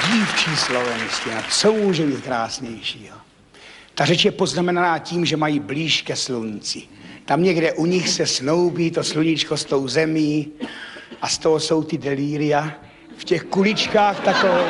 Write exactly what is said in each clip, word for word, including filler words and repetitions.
dívčí slovenština, co může být krásnějšího? Ta řeč je poznamenaná tím, že mají blíž ke slunci. Tam někde u nich se snoubí to sluníčko s tou zemí a z toho jsou ty delíria v těch kuličkách takové.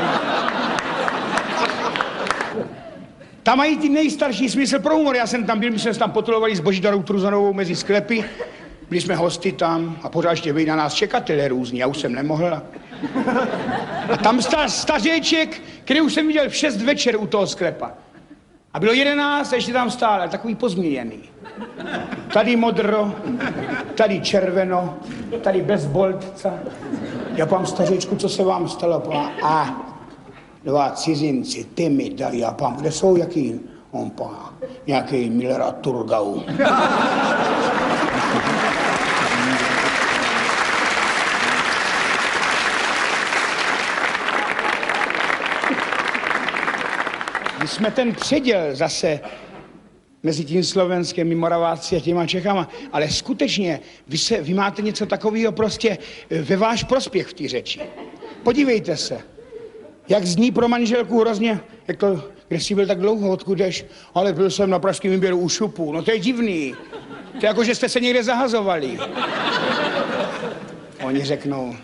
Tam mají ty nejstarší smysl pro humor. Já jsem tam byl, my jsme se tam potulovali s Božidarou Truzanovou mezi sklepy. Byli jsme hosty tam a pořád ještě byli na nás čekatelé různí, já už jsem nemohl. A tam stál stařeček, který už jsem viděl v šest večer u toho sklepa. A bylo jedenáct a ještě tam stál, takový pozměněný. Tady modro, tady červeno, tady bez boltca. Já pám stařečku, co se vám stalo? Pám, a dva cizinci, ty mi dali, já pám, kde jsou, jaký? On pám, nějaký Milorad Turgau. My jsme ten předěl zase mezi tím Slovenskem, Moraváci a těma Čechama, ale skutečně vy, se, vy máte něco takového prostě ve váš prospěch v té řeči. Podívejte se, jak zní pro manželku hrozně, jak to, kde jsi byl tak dlouho, odkud jdeš, ale byl jsem na pražském výběru u šupu, no to je divný, to je jako, že jste se někde zahazovali. Oni řeknou,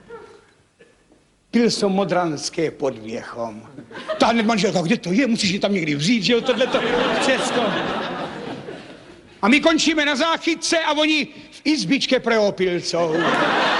pil jsem modranské pod Věchom. Ta hned manželka, kde to je, musíš je tam někdy vzít, že jo, tohleto Česko. A my končíme na záchytce a oni v izbičke pre opilcov.